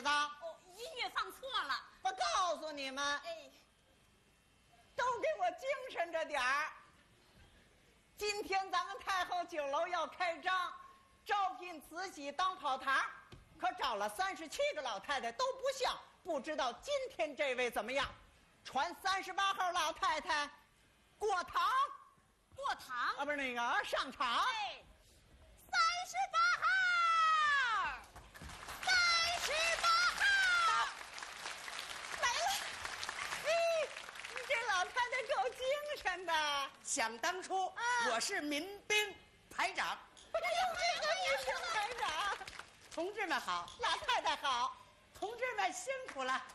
子？ 哦，音乐放错了。 我告诉你们， 哎， 都给我精神着点儿。今天咱们太后酒楼要开张，招聘慈禧当跑堂，可找了37个老太太都不像，不知道今天这位怎么样？传38号老太太过堂啊，不是那个上场。 哎，38号，38号， 来了。嘿，你这老太太够精神的。 想当初，我是民兵排长。 哎呦，这个民兵排长， 同志们好， 老太太好。 同志们辛苦了。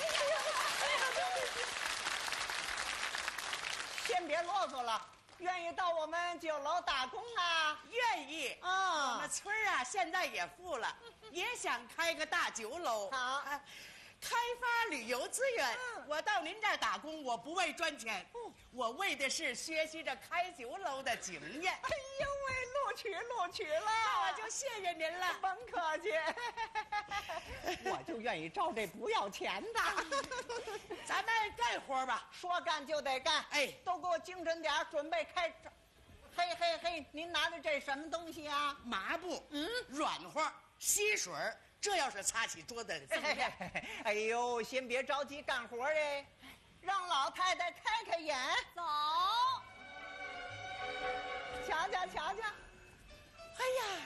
先别啰嗦了，愿意到我们酒楼打工啊？ 愿意啊我们村儿啊，现在也富了，也想开个大酒楼。 好开发旅游资源。我到您这儿打工，我不为赚钱，我为的是学习着开酒楼的经验。 哎呦喂，录取了， 那我就谢谢您了。 甭客气。我就愿意招这不要钱的。 咱们干活吧。 说干就得干， 哎都给我精神点儿，准备开张。嘿嘿嘿，您拿的这什么东西啊？ 麻布，软和，吸水儿，这要是擦起桌子来增亮。 哎呦，先别着急干活哎，让老太太开开眼。 走。 瞧瞧瞧瞧， 哎呀，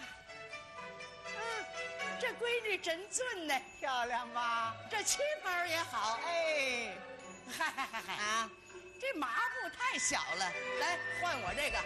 这闺女真俊呢， 漂亮吧？ 这旗袍也好。 哎， 嗨啊， 这麻布太小了，来换我这个。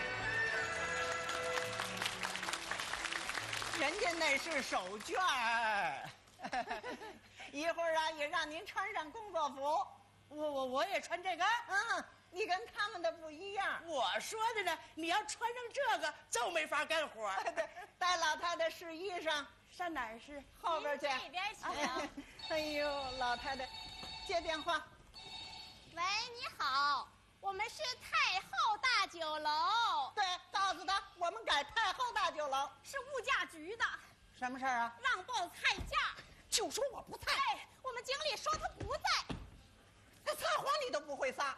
人家那是手绢儿。一会儿啊，也让您穿上工作服。 我也穿这个。 你跟他们的不一样。 我说的呢，你要穿上这个就没法干活。 对，带老太太试衣裳， 上哪儿是？ 后边去。 这边请。 哎呦，老太太，接电话。 喂，你好，我们是太后大酒楼， 对，告诉他我们改太后大酒楼。 是物价局的， 什么事儿啊？ 让报菜价。 就说我不在。 哎，我们经理说他不在。 他撒谎你都不会撒。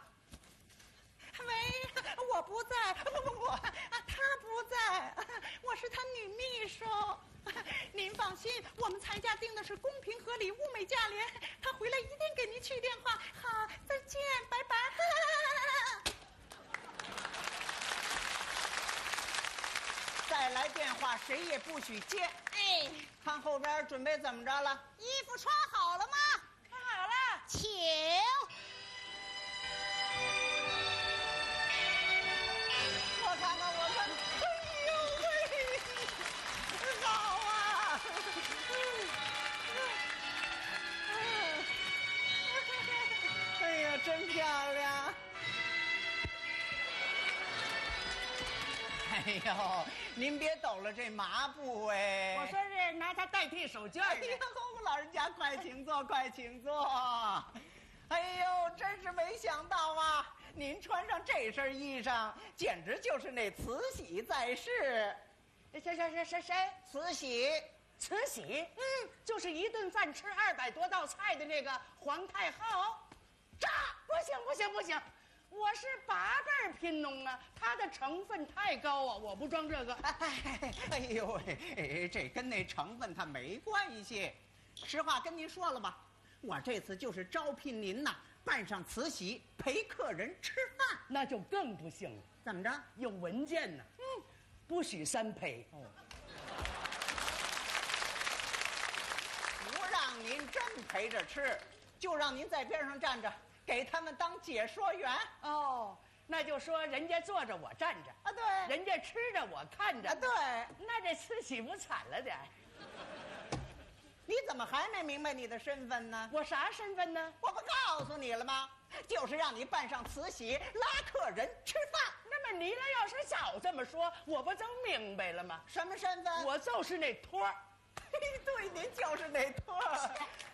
喂，我不在，不，他不在，我是他女秘书。您放心，我们菜价定的是公平合理、物美价廉。他回来一定给您去电话。好，再见，拜拜。再来电话，谁也不许接。 哎， 看后边准备怎么着了？ 衣服穿好了吗？ 穿好了。 请。 我看看，哎呦喂，好啊！哎呀，真漂亮！哎呦，您别抖了这麻布哎！ 我说是拿它代替手绢。 哎呦，老人家快请坐，快请坐。哎呦，真是没想到啊！您穿上这身衣裳，简直就是那慈禧在世。 谁？ 慈禧， 慈禧，就是一顿饭吃200多道菜的那个皇太后。不行，我是8辈贫农啊，它的成分太高啊，我不装这个。 哎呦喂，这跟那成分它没关系。实话跟您说了吧，我这次就是招聘您呐，扮上慈禧陪客人吃饭。 那就更不行了。 怎么着？ 有文件呢。不许3陪。 不让您真陪着吃，就让您在边上站着，给他们当解说员。 哦，那就说人家坐着我站着啊，对， 人家吃着我看着啊，对。 那这慈禧不惨了点儿？ 你怎么还没明白你的身份呢？ 我啥身份呢？ 我不告诉你了吗？就是让你扮上慈禧拉客人吃饭。 那么你要是早这么说，我不就明白了吗？ 什么身份？ 我就是那托儿。 对，您就是那托儿。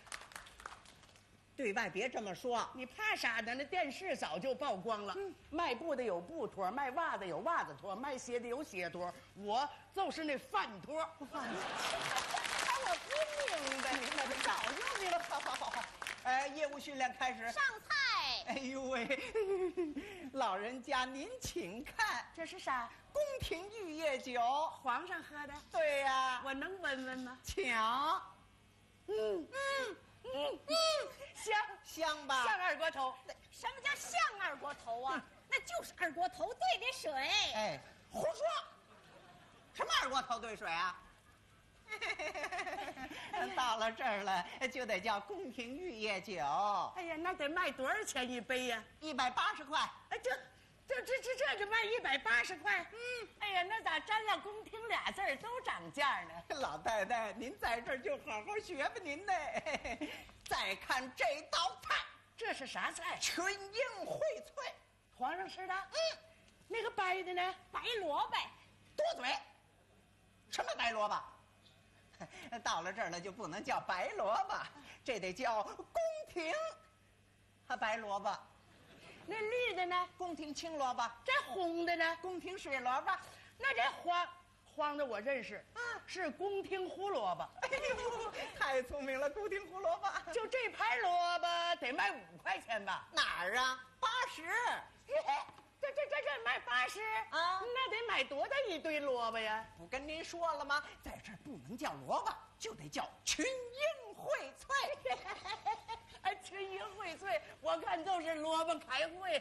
对外别这么说。 你怕啥呢？那电视早就曝光了。卖布的有布托，卖袜子有袜子托，卖鞋的有鞋托，我就是那饭托。 哎我不明白， 明白的早就明白。好。业务训练开始。 上菜。 哎呦喂，老人家您请看， 这是啥？ 宫廷玉液酒， 皇上喝的。 对呀， 我能闻闻吗？ 请。香吧？ 像二锅头。 什么叫像二锅头啊？那就是二锅头兑的水。 哎，胡说！什么二锅头兑水啊？到了这儿了，就得叫宫廷玉液酒。 哎呀，那得卖多少钱一杯呀 ？180块。 哎，这就卖180块。哎呀，那咋沾了宫廷俩字儿都涨价呢？ 老太太，您在这儿就好好学吧您呢。再看这道菜， 这是啥菜？ 群英荟萃， 皇上吃的。那个白的呢？ 白萝卜。 多嘴！什么白萝卜？到了这儿了就不能叫白萝卜，这得叫宫廷白萝卜。 那绿的呢？ 宫廷青萝卜。 这红的呢？ 宫廷水萝卜。 那这黄的我认识，是宫廷胡萝卜。 哎呦，太聪明了，宫廷胡萝卜。 就这盘萝卜得卖5块钱吧？ 哪儿啊？80。 这卖80 啊？ 那得买多大一堆萝卜呀？ 不跟您说了吗？在这儿不能叫萝卜，就得叫群英荟萃。 哎，群英荟萃，我看就是萝卜开会。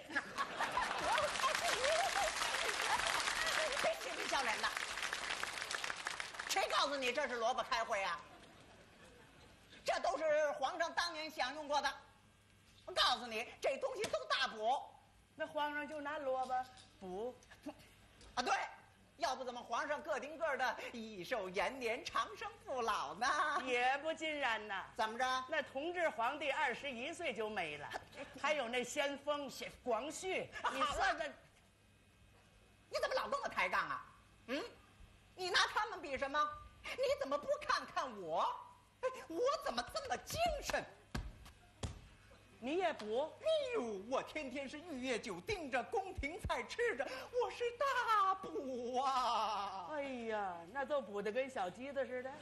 别嬉皮笑脸的，谁告诉你这是萝卜开会啊？这都是皇上当年享用过的。我告诉你，这东西都大补。 那皇上就拿萝卜补啊？对，要不怎么皇上个顶个的益寿延年、长生不老呢？ 也不尽然呐。 怎么着？ 那同治皇帝21岁就没了，还有那先锋广旭，你算算， 你怎么老跟我抬杠啊？你拿他们比什么？你怎么不看看我？我怎么这么精神？ 你也补？ 哎呦，我天天是玉液酒盯着，宫廷菜吃着，我是大补啊！ 哎呀，那都补得跟小鸡子似的。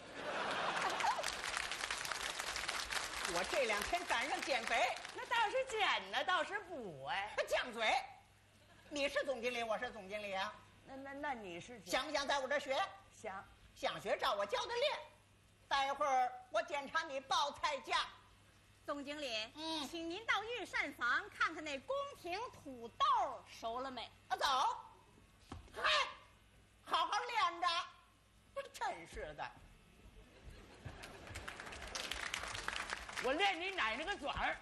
我这2天赶上减肥， 那倒是减呢，倒是补哎。 犟嘴！你是总经理，我是总经理啊。 那你是想不想在我这儿学？想学，照我教的练。待会儿我检查你报菜价。 总经理，请您到御膳房看看那宫廷土豆熟了没？ 走。嗨，好好练着。真是的。 我练你奶奶个爪儿！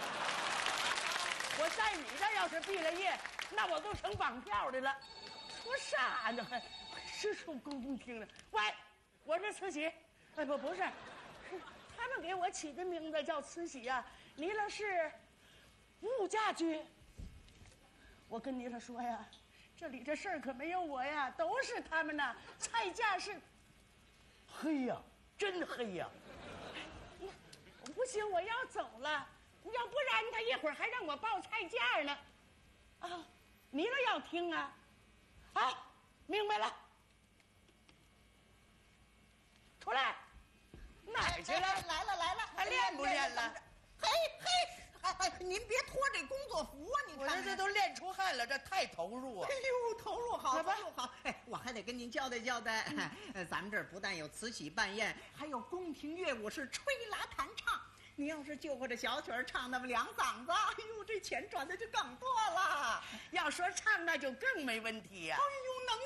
我在你这要是毕了业，那我都成绑票的了。说啥呢？还是说宫廷的？喂，我是慈禧。哎，不是，他们给我起的名字叫慈禧呀。你那是物价局。我跟你了说呀，这里这事儿可没有我呀，都是他们呐。菜价是黑呀，真黑呀。不行，我要走了，要不然他一会儿还让我报菜价呢。啊，你了要听啊？啊，明白了。出来，哪儿去了？ 来了， 还练不练了？ 嘿，您别脱这工作服啊！你看， 这都练出汗了，这太投入啊！ 哎呦，投入好，投入好。哎，我还得跟您交代交代，咱们这儿不但有慈禧办宴，还有宫廷乐舞是吹拉弹唱。你要是就会这小曲儿唱那么2嗓子，哎呦，这钱赚的就更多了。 要说唱那就更没问题呀。 哎呦，能